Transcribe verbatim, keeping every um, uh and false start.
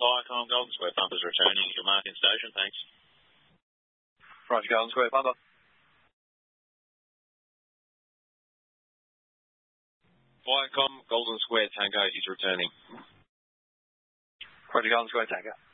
Viacom, Golden Square Pumpers returning at your marking station. Thanks. Roger, Golden Square Pumper. Viacom, Golden Square Tango is returning. Roger, Golden Square Tango.